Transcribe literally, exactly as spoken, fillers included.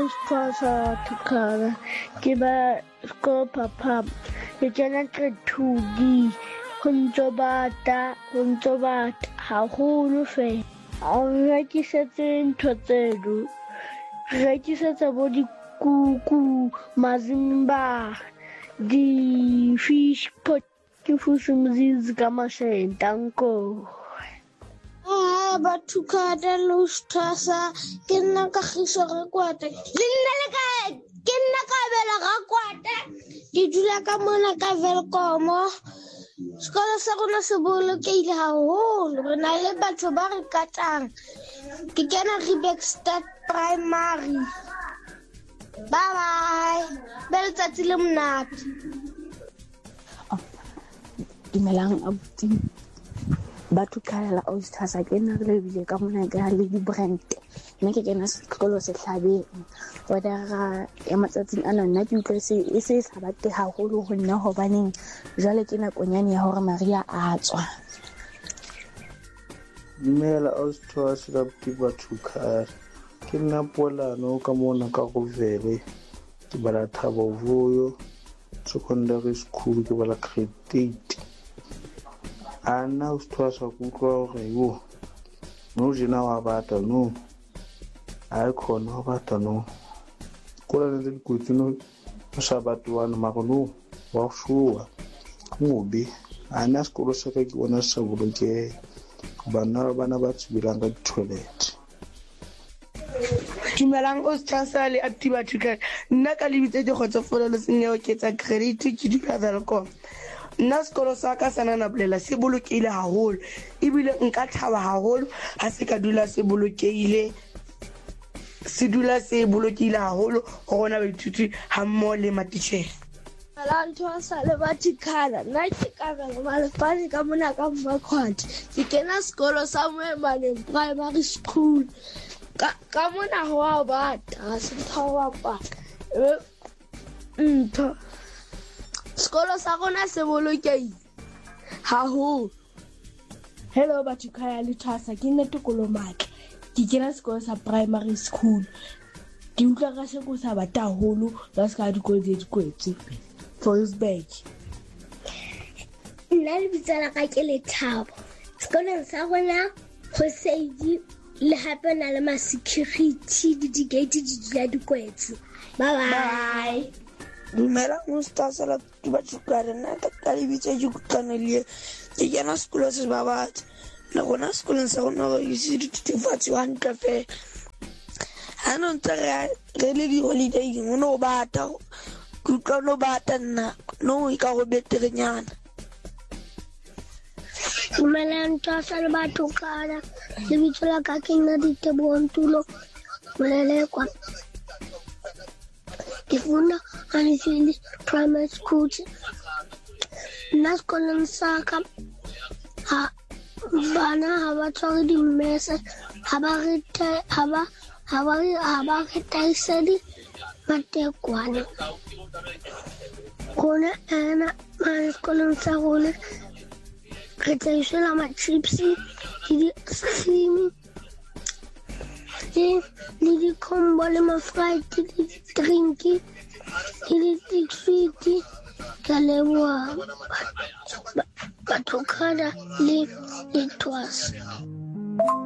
Usithosa Thukara ke ba sekolo papa ke kena grade two D ho ntso bata ho ntso bata haholo fela a re rekisetse ntho tseno re rekisetsa bo dikuku mazimba di fish pot ke fushumuzizi ka mashentanko Ah, batho kada lo Usithosa ke nna Kagiso Rakwata le nna le ka ke nna Kabelo Rakwata ke dula ka mona ka Welkom. Sekolo sa rona se bolokehile haholo re na le batho ba re katang ke kena Riebeekstad Primary. Bye bye be letsatsi le monate. Dumelang abuti batho kala la Usithosa ke nna re lebile ka mona ka le di brand mme ke kena sekolo se hlabeng wa dara ya matsatsing ana nna ke utlwe se e se hlabate haholo ho nna hobaneng jwale ke nakonyane ya hore Maria a tswa. Dumela Usithosa la batho kala ke nna Polano ka mona ka go vele ke bala Thabo Vuyo secondary school ke bala grade eight. Ana Usithosa ku utlwa hore yo no jena wa bata no a khona wa bata no kola le dikotsi no sa batwana magono wa shuwa ngobe ana sekolo se ke bona sa boloke bana bana ba tsibilang ka toilet. Dumelang Usithosa le Activa Tuka nna ka lebitse di kgotsofola le senyo ke tsa credit ke di ka Welkom. Nna sekolo sa ka sana na bolela se bolokehile haholo ebile nka thaba haholo ha se ka dula se bolokehile se dula se bolokehile haholo ho rona baithuti ha mmoho le matitjhere. Usithosa le batho kala nna ke Kabelo Malefane ka mona ka Mmakhwati ke kena sekolo sa Moemane Primary School ka ka mona ho wa bata se thawa pa ntho sekolo sa rona se bolokehile haholo. Hello batho kaya le Usithosa ke nne Tokolo Matla ke kena sekolo sa primary school ke utlwa ka se go sa bata haholo ka se ka dikolo tse dikwetse Volksburg. Nna le bitsala ka ke Lethabo sekolong sa rona ho seidi le hape na le ma security di di gate di dula dikwetse. Bye bye. Dumela Usithosa la batho kala nna ka lebitse ke kutlwanele ke kena sekolo se ba batho le rona sekolong sa rona ba ise dithufatsi wa ntle fe ha no ntse re re le di holiday mo no bata kutlwa no bata nna no e ka go beterenyana. Dumelang Usithosa le batho kala le bitsala ka ke nna Diteboho Ntulo Molelekwa ke funda Anfield Primary School. Nna sekolong sa ka ha bana ha ba tshware di-mess ha ba rete ha ba ha ba ha ba retaisedi matekwane rona ena ma sekolong sa rona re tlaisela ma-chips le di-steam le di-combo le ma-fried le di-drink le di-sweet ka leboha batho kala le Usithosa.